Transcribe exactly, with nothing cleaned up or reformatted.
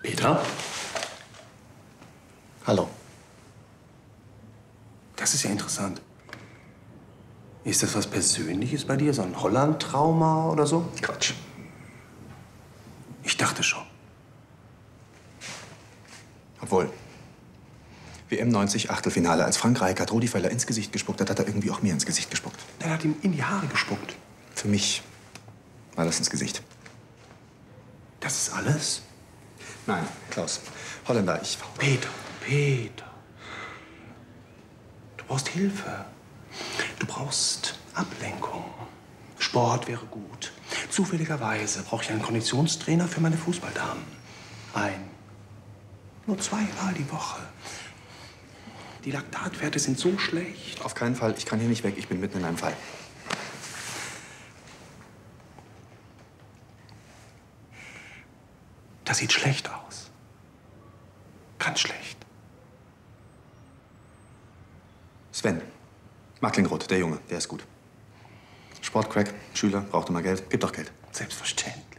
Peter? Hallo. Das ist ja interessant. Ist das was Persönliches bei dir? So ein Holland-Trauma oder so? Quatsch. Ich dachte schon. Obwohl. W M neunzig, Achtelfinale. Als Frank Rijkaard Rudi Völler ins Gesicht gespuckt hat, hat er irgendwie auch mir ins Gesicht gespuckt. Der hat ihm in die Haare gespuckt. Für mich war das ins Gesicht. Das ist alles? Nein, Klaus. Holländer, ich... Peter, Peter. Du brauchst Hilfe. Du brauchst Ablenkung. Sport wäre gut. Zufälligerweise brauche ich einen Konditionstrainer für meine Fußballdamen. Ein. Nur zweimal die Woche. Die Laktatwerte sind so schlecht. Auf keinen Fall. Ich kann hier nicht weg. Ich bin mitten in einem Fall. Das sieht schlecht aus. Ganz schlecht. Sven. Marklingroth, der Junge. Der ist gut. Sportcrack, Schüler, braucht immer Geld. Gibt doch Geld. Selbstverständlich.